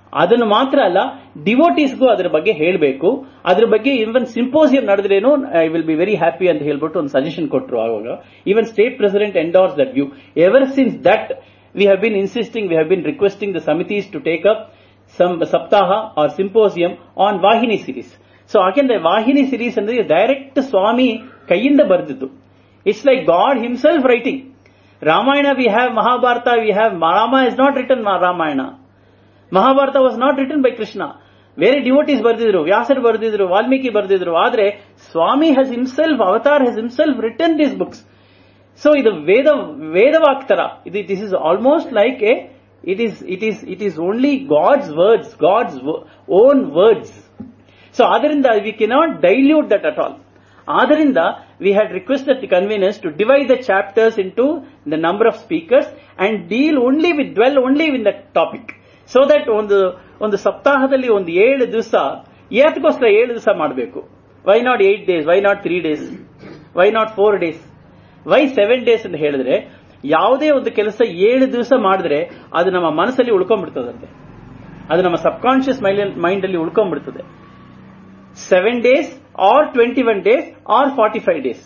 [SPEAKER 4] ಅದನ್ನು ಮಾತ್ರ ಅಲ್ಲ, ಡಿವೋಟೀಸ್ಗೂ ಅದರ ಬಗ್ಗೆ ಹೇಳಬೇಕು. ಅದ್ರ ಬಗ್ಗೆ ಇವನ್ symposium ನಡೆದ್ರೇನು I will be very happy ಅಂತ ಹೇಳ್ಬಿಟ್ಟು ಒಂದು ಸಜೆಷನ್ ಕೊಟ್ಟರು. ಆವಾಗ even state president endorse that view. Ever since that we have been insisting, we have been requesting the samitis to take up some ಸಪ್ತಾಹ ಆರ್ ಸಿಂಪೋಸಿಯಂ ಆನ್ ವಾಹಿನಿ series. So ಯಾಕೆಂದ್ರೆ ವಾಹಿನಿ series ಅಂದ್ರೆ ಡೈರೆಕ್ಟ್ ಸ್ವಾಮಿ ಕೈಯಿಂದ ಬರೆದಿದ್ದು. It's like god himself writing. Ramayana we have, Mahabharata we have. Rama is not return Ramayana. Mahabharata was not written by Krishna. ಬೇರೆ devotees ಬರೆದಿದ್ರು, ವ್ಯಾಸರು ಬರೆದಿದ್ರು, ವಾಲ್ಮೀಕಿ ಬರೆದಿದ್ರು. ಆದ್ರೆ ಸ್ವಾಮಿ has himself, avatar has himself return this books. So ಇದು ವೇದ ವೇದವಾಕ್ತರ. ಇದು this is almost like A it is it is it is only God's words, God's own words. So ಆದ್ರಿಂದ we cannot dilute that at all. ಆದ್ರಿಂದ we had requested the conveners to divide the chapters into the number of speakers and deal only with, dwell only in that topic. So that ಒಂದು ಒಂದು ಸಪ್ತಾಹದಲ್ಲಿ ಒಂದು ಏಳು ದಿವಸ, ಯಾತಕ್ಕೋಸ್ಕರ ಏಳು ದಿವಸ ಮಾಡಬೇಕು? Why not eight days, why not three days, why not four days, Y seven days ಅಂತ ಹೇಳಿದ್ರೆ, ಯಾವುದೇ ಒಂದು ಕೆಲಸ ಏಳು ದಿವಸ ಮಾಡಿದ್ರೆ ಅದು ನಮ್ಮ ಮನಸ್ಸಲ್ಲಿ ಉಳ್ಕೊಂಡ್ಬಿಡ್ತದಂತೆ. ಅದು ನಮ್ಮ ಸಬ್ ಕಾನ್ಶಿಯಸ್ ಮೈಂಡ್ ಅಲ್ಲಿ ಉಳ್ಕೊಂಡ್ಬಿಡ್ತದೆ. Seven days R twenty one days R forty five days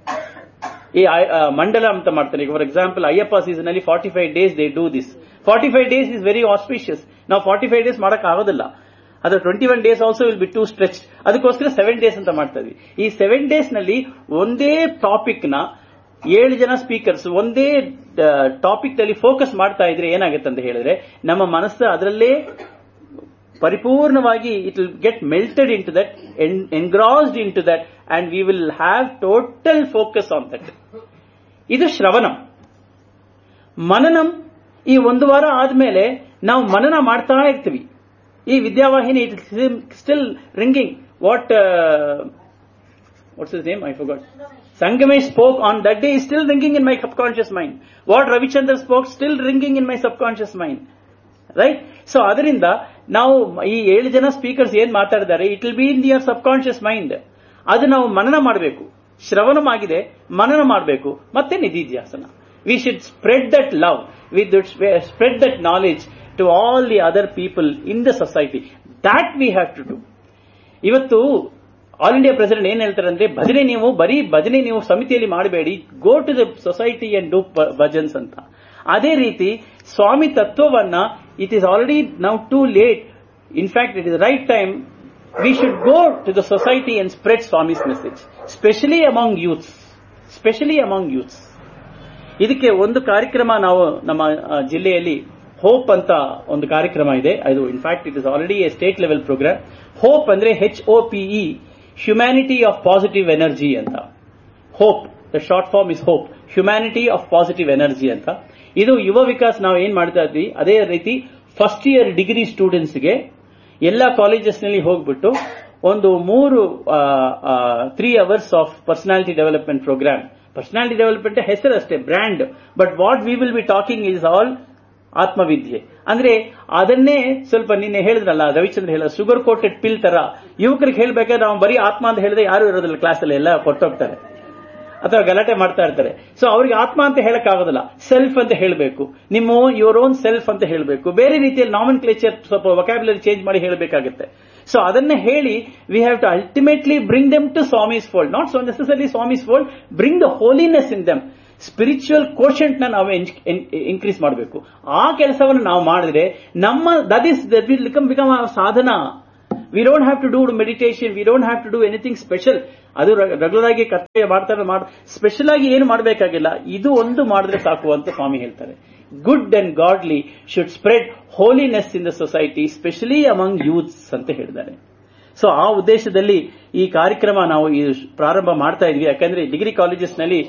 [SPEAKER 4] ಈ ಮಂಡಲ ಅಂತ ಮಾಡ್ತಾರೆ. ಫಾರ್ ಎಕ್ಸಾಂಪಲ್ ಅಯ್ಯಪ್ಪ ಸೀಸನ್ ಅಲ್ಲಿ forty five days they do this. Forty five days is very auspicious. ನಾವು ಫಾರ್ಟಿ ಫೈವ್ ಡೇಸ್ ಮಾಡಕ್ ಆಗೋದಿಲ್ಲ. ಅದು twenty one days also will be two stretch. ಅದಕ್ಕೋಸ್ಕರ ಸೆವೆನ್ ಡೇಸ್ ಅಂತ ಮಾಡ್ತಾ ಇದ್ವಿ. ಈ ಸೆವೆನ್ ಡೇಸ್ ನಲ್ಲಿ ಒಂದೇ ಟಾಪಿಕ್ ನ ಏಳು ಜನ ಸ್ಪೀಕರ್ಸ್ ಒಂದೇ ಟಾಪಿಕ್ ನಲ್ಲಿ ಫೋಕಸ್ ಮಾಡ್ತಾ ಇದ್ರೆ ಏನಾಗುತ್ತೆ ಅಂತ ಹೇಳಿದ್ರೆ, ನಮ್ಮ ಮನಸ್ಸು ಅದರಲ್ಲೇ ಪರಿಪೂರ್ಣವಾಗಿ it will get melted in to that, ಎನ್ಗ್ರಾಸ್ಡ್ in to that, and we will have total focus on that. ಇದು ಶ್ರವಣಂ. ಮನನಂ ಈ ಒಂದು ವಾರ ಆದ್ಮೇಲೆ ನಾವು ಮನನ ಮಾಡ್ತಾ ಇರ್ತೀವಿ. ಈ Vidyavahini it still ringing. What what's his name, I forgot. Sangamesh spoke on that day is still ringing in my subconscious mind. What Ravichandra spoke still ringing in my subconscious mind. Right? So ಅದರಿಂದ ನಾವು ಈ ಏಳು ಜನ speakers ಏನ್ ಮಾತಾಡಿದ್ದಾರೆ, it will be in your sub conscious mind. ಅದು ನಾವು ಮನನ ಮಾಡಬೇಕು. ಶ್ರವಣವಾಗಿದೆ, ಮನನ ಮಾಡಬೇಕು, ಮತ್ತೆ ನಿಧಿಧ್ಯಾಸನ. We should spread that love, V spread that knowledge to all the other people in the society. That we have to do. ಇವತ್ತು ಆಲ್ ಇಂಡಿಯಾ ಪ್ರೆಸಿಡೆಂಟ್ ಏನ್ ಹೇಳ್ತಾರೆ ಅಂದ್ರೆ, ಭಜನೆ ನೀವು ಬರೀ ಭಜನೆ ನೀವು ಸಮಿತಿಯಲ್ಲಿ ಮಾಡಬೇಡಿ, go to the society and do bhajans ಅಂತ. ಅದೇ ರೀತಿ ಸ್ವಾಮಿ ತತ್ವವನ್ನ, it is already now too late. In fact it is right time we should go to the society and spread Swami's message, specially among youths, specially among youths. ಇದಕ್ಕೆ ಒಂದು ಕಾರ್ಯಕ್ರಮ ನಾವು ನಮ್ಮ ಜಿಲ್ಲೆಯಲ್ಲಿ hope ಅಂತ ಒಂದು ಕಾರ್ಯಕ್ರಮ ಇದೆ. ಅದು in fact it is already A state level program. Hope ಅಂದ್ರೆ ಹೆಚ್ O P E, humanity of positive energy ಅಂತ. Hope the short form is hope, humanity of positive energy ಅಂತ. ಇದು ಯುವ ವಿಕಾಸ್ ನಾವು ಏನ್ ಮಾಡ್ತಾ ಇದ್ವಿ, ಅದೇ ರೀತಿ ಫಸ್ಟ್ ಇಯರ್ ಡಿಗ್ರಿ ಸ್ಟೂಡೆಂಟ್ಸ್ಗೆ ಎಲ್ಲ ಕಾಲೇಜಸ್ ನಲ್ಲಿ ಹೋಗ್ಬಿಟ್ಟು ಒಂದು ಮೂರು three hours of personality development program. Personality development ಹೆಸರು ಅಷ್ಟೇ, brand. But what we will be talking is all ಆತ್ಮವಿದ್ಯೆ. ಅಂದ್ರೆ ಅದನ್ನೇ ಸ್ವಲ್ಪ ನಿನ್ನೆ ಹೇಳಿದ್ರಲ್ಲ ರವಿಚಂದ್ರ ಹೇಳ, ಶುಗರ್ ಕೋಟೆಡ್ ಪಿಲ್ ತರ ಯುವಕರಿಗೆ ಹೇಳ್ಬೇಕಾದ್ರೆ ನಾವು ಬರೀ ಆತ್ಮ ಅಂತ ಹೇಳಿದ್ರೆ ಯಾರು ಇರೋದಿಲ್ಲ ಕ್ಲಾಸಲ್ಲಿ, ಎಲ್ಲ ಕೊಟ್ಟೋಗ್ತಾರೆ ಅಥವಾ ಗಲಾಟೆ ಮಾಡ್ತಾ ಇರ್ತಾರೆ. ಸೊ ಅವ್ರಿಗೆ ಆತ್ಮ ಅಂತ ಹೇಳಕ್ ಆಗೋದಿಲ್ಲ, ಸೆಲ್ಫ್ ಅಂತ ಹೇಳಬೇಕು, ನಿಮ್ಮ ಯುವರ್ ಓನ್ ಸೆಲ್ಫ್ ಅಂತ ಹೇಳಬೇಕು. ಬೇರೆ ರೀತಿಯಲ್ಲಿ ನಾಮನ್ ಕ್ಲೇಚರ್ ಸ್ವಲ್ಪ ವೊಕ್ಯಾಬ್ಯುಲರಿ ಚೇಂಜ್ ಮಾಡಿ ಹೇಳಬೇಕಾಗುತ್ತೆ. ಸೊ ಅದನ್ನ ಹೇಳಿ we have to ultimately bring them to Swami's fold, not so necessary Swami's fold, bring the holiness in them. Spiritual quotient ನ ನಾವು ಇನ್ಕ್ರೀಸ್ ಮಾಡಬೇಕು. ಆ ಕೆಲಸವನ್ನು ನಾವು ಮಾಡಿದ್ರೆ ನಮ್ಮ that is that will become become ಸಾಧನ. We don't have to do meditation, we don't have to do anything special. ಅದು ರೆಗ್ಯುಲರ್ ಆಗಿ ಕರ್ತವ್ಯ ಮಾಡ್ತಾರೆ, ಸ್ಪೆಷಲ್ ಆಗಿ ಏನು ಮಾಡಬೇಕಾಗಿಲ್ಲ. ಇದು ಒಂದು ಮಾಡಿದ್ರೆ ಸಾಕು ಅಂತ ಸ್ವಾಮಿ ಹೇಳ್ತಾರೆ. Good and godly should spread holiness in the society, specially among youths ಅಂತ ಹೇಳಿದ್ದಾರೆ. ಸೊ ಆ ಉದ್ದೇಶದಲ್ಲಿ ಈ ಕಾರ್ಯಕ್ರಮ ನಾವು ಪ್ರಾರಂಭ ಮಾಡ್ತಾ ಇದ್ವಿ. ಯಾಕಂದ್ರೆ ಡಿಗ್ರಿ ಕಾಲೇಜಸ್ ನಲ್ಲಿ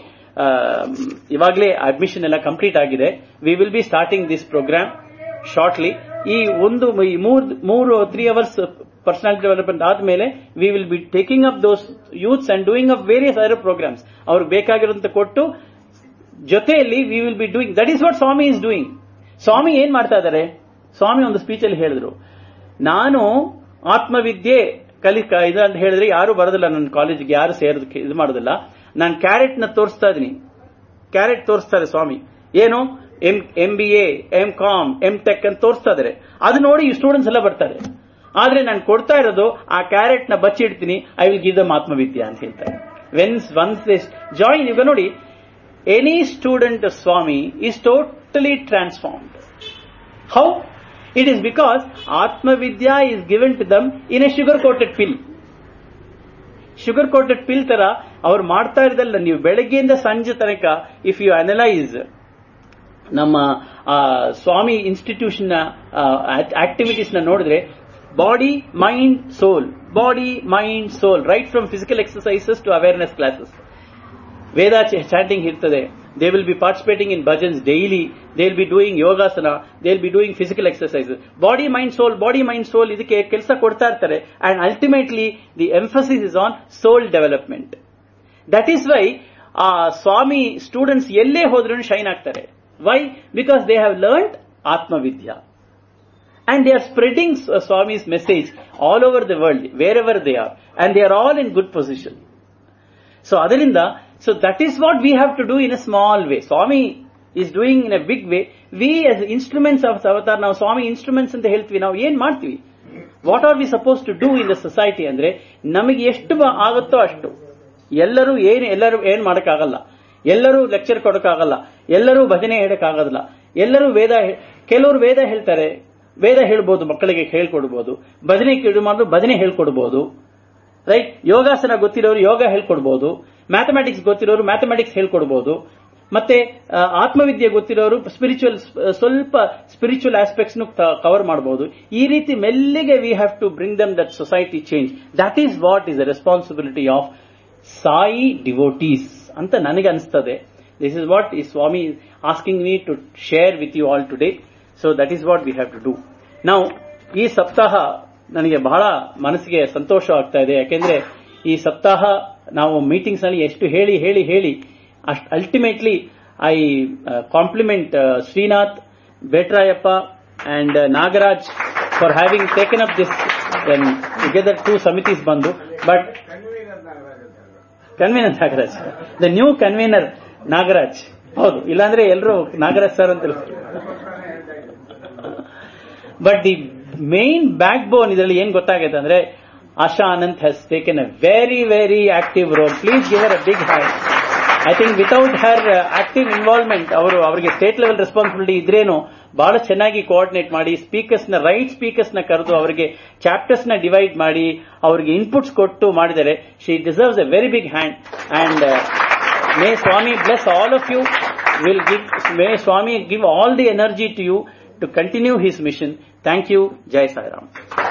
[SPEAKER 4] ಇವಾಗಲೇ ಅಡ್ಮಿಷನ್ ಎಲ್ಲ ಕಂಪ್ಲೀಟ್ ಆಗಿದೆ. We will be starting this program shortly. ಈ ಒಂದು ಮೂರು ತ್ರೀ ಅವರ್ಸ್ ಪರ್ಸನಾಲಿಟಿ ಡೆವಲಪ್ಮೆಂಟ್ ಆದ್ಮೇಲೆ we will be taking up those youths and doing up various other programmes. ಅವ್ರಿಗೆ ಬೇಕಾಗಿರುವಂತ ಕೊಟ್ಟು ಜೊತೆಯಲ್ಲಿ we will be doing, that is what Swami is doing. ಸ್ವಾಮಿ ಏನ್ ಮಾಡ್ತಾ ಇದ್ದಾರೆ, ಸ್ವಾಮಿ ಒಂದು ಸ್ಪೀಚ್ ಅಲ್ಲಿ ಹೇಳಿದ್ರು, ನಾನು ಆತ್ಮವಿದ್ಯೆ ಕಲಿ ಇದು ಅಂತ ಹೇಳಿದ್ರೆ ಯಾರು ಬರೋದಿಲ್ಲ ನನ್ನ ಕಾಲೇಜಿಗೆ, ಯಾರು ಸೇರೋದು ಇದು ಮಾಡೋದಿಲ್ಲ. ನಾನು ಕ್ಯಾರೆಟ್ ನ ತೋರಿಸ್ತಾ ಇದೀನಿ. ಕ್ಯಾರೆಟ್ ತೋರಿಸ್ತಾರೆ ಸ್ವಾಮಿ. ಏನು M M B A, M com, M tech ಅಂತ ತೋರಿಸ್ತಾ ಇದಾರೆ. ಅದು ನೋಡಿ ಈ ಸ್ಟೂಡೆಂಟ್ಸ್ ಎಲ್ಲ ಬರ್ತಾರೆ. ಆದ್ರೆ ನಾನು ಕೊಡ್ತಾ ಇರೋದು ಆ ಕ್ಯಾರೆಟ್ ನ ಬಚ್ಚಿಡ್ತೀನಿ, ಐ ವಿಲ್ ಗಿವ್ ದಮ್ ಆತ್ಮವಿದ್ಯಾ ಅಂತ ಹೇಳ್ತಾರೆ. ವೆನ್ಸ್ ಒನ್ಸ್ ದಿಸ್ ಜಾಯಿನ್, ಈಗ ನೋಡಿ, any student Swami is totally transformed. How? It is because ಆತ್ಮವಿದ್ಯಾ is given to them in a sugar coated pill. Sugar coated ಪಿಲ್ ತರ ಅವ್ರು ಮಾಡ್ತಾ ಇರೋದಲ್ಲ. ನೀವು ಬೆಳಗ್ಗೆಯಿಂದ ಸಂಜೆ ತನಕ ಇಫ್ ಯು ಅನಲೈಸ್ ನಮ್ಮ ಸ್ವಾಮಿ ಇನ್ಸ್ಟಿಟ್ಯೂಷನ್ ನ ಆಕ್ಟಿವಿಟೀಸ್ ನ ನೋಡಿದ್ರೆ, body mind soul, body mind soul, right from physical exercises to awareness classes. Veda chanting ಇರ್ತದೆ. They will be participating in bhajans daily. They will be doing yogasana. They will be doing physical exercises. Body, mind, soul, body, mind, soul. ಇದಕ್ಕೆ ಕೆಲಸ ಕೊಡ್ತಾ ಇರ್ತಾರೆ. And ultimately, the emphasis is on soul development. That is why ಆ ಸ್ವಾಮಿ students ಎಲ್ಲೇ ಹೋದ್ರೂ shine ಆಗ್ತಾರೆ. Why? Because they have learned Atmavidya. And they are spreading Swami's message all over the world, wherever they are. And they are all in good position. So, ಅದರಿಂದ, so that is what we have to do in a small way. Swami is doing in a big way. We as instruments of Avatar, now Swami instruments ಅಂತ ಹೇಳ್ತೀವಿ. ನಾವು ಏನ್ ಮಾಡ್ತೀವಿ? What are we supposed to do in the society ಅಂದ್ರೆ, ನಮಗೆ ಎಷ್ಟು ಆಗುತ್ತೋ ಅಷ್ಟು. ಎಲ್ಲರೂ ಏನು ಎಲ್ಲರೂ ಏನ್ ಮಾಡಕ್ಕಾಗಲ್ಲ. ಎಲ್ಲರೂ ಲೆಕ್ಚರ್ ಕೊಡಕ್ಕಾಗಲ್ಲ. ಎಲ್ಲರೂ ಭಜನೆ ಹೇಳಕ್ಕಾಗಲ್ಲ. ಎಲ್ಲರೂ ವೇದ, ಕೆಲವರು ವೇದ ಹೇಳ್ತಾರೆ, ವೇದ ಹೇಳ್ಬೋದು, ಮಕ್ಕಳಿಗೆ ಹೇಳ್ಕೊಡ್ಬೋದು. ಭಜನೆ ಮಾಡಿದ್ರು ಭಜನೆ ಹೇಳ್ಕೊಡ್ಬೋದು. ರೈಟ್? ಯೋಗಾಸನ ಗೊತ್ತಿರೋರು ಯೋಗ ಹೇಳ್ಕೊಡ್ಬೋದು. ಮ್ಯಾಥಮೆಟಿಕ್ಸ್ ಗೊತ್ತಿರೋರು ಮ್ಯಾಥಮೆಟಿಕ್ಸ್ ಹೇಳ್ಕೊಡ್ಬೋದು. ಮತ್ತೆ ಆತ್ಮವಿದ್ಯೆ ಗೊತ್ತಿರೋರು ಸ್ಪಿರಿಚುವಲ್, ಸ್ವಲ್ಪ ಸ್ಪಿರಿಚುವಲ್ ಆಸ್ಪೆಕ್ಟ್ಸ್ ಕವರ್ ಮಾಡಬಹುದು. ಈ ರೀತಿ ಮೆಲ್ಲಿಗೆ we have to bring dum that society change. That is what is the responsibility of Sai devotees ಅಂತ ನನಗೆ ಅನಿಸ್ತದೆ. ದಿಸ್ ಇಸ್ ವಾಟ್ ಈ ಸ್ವಾಮಿ asking me to share with you all today. So that is what we have to do. ನಾವು ಈ ಸಪ್ತಾಹ ನನಗೆ ಬಹಳ ಮನಸ್ಸಿಗೆ ಸಂತೋಷ ಆಗ್ತಾ ಇದೆ. ಯಾಕೆಂದ್ರೆ ಈ ಸಪ್ತಾಹ ನಾವು ಮೀಟಿಂಗ್ಸ್ ನಲ್ಲಿ ಎಷ್ಟು ಹೇಳಿ ಹೇಳಿ ಹೇಳಿ ಅಷ್ಟು ultimately I compliment Srinath, ಬೇಟ್ರಾಯಪ್ಪ and Nagaraj for having taken up this together two ಸಮಿಟೀಸ್ ಬಂದು. But convener Nagaraj, the new convener Nagaraj. ಹೌದು, ಇಲ್ಲಾಂದ್ರೆ ಎಲ್ಲರೂ ನಾಗರಾಜ್ ಸರ್ ಅಂತ. ಬಟ್ ದಿ ಮೇನ್ ಬ್ಯಾಕ್ ಬೋನ್ ಇದರಲ್ಲಿ ಏನ್ ಗೊತ್ತಾಗೈತೆ ಅಂದ್ರೆ, ಆಶಾ Ananth has taken a very very active roll. Please give her a big hand. I think without Har active involvement, ಅವರು ಅವರಿಗೆ ಸ್ಟೇಟ್ ಲೆವೆಲ್ ರೆಸ್ಪಾನ್ಸಿಬಿಲಿಟಿ ಇದ್ರೇನು ಬಹಳ ಚೆನ್ನಾಗಿ ಕೋಆರ್ಡಿನೇಟ್ ಮಾಡಿ, ಸ್ಪೀಕರ್ಸ್ ನ ರೈಟ್ ಸ್ಪೀಕರ್ಸ್ ನ ಕರೆದು ಅವರಿಗೆ ಚಾಪ್ಟರ್ಸ್ ನ ಡಿವೈಡ್ ಮಾಡಿ ಅವರಿಗೆ ಇನ್ಪುಟ್ಸ್ ಕೊಟ್ಟು ಮಾಡಿದರೆ, she deserves A very big hand. And May Swami bless all of you. Will give May Swami give all the energy to you to continue his mission. Thank you. Jai Sai Ram.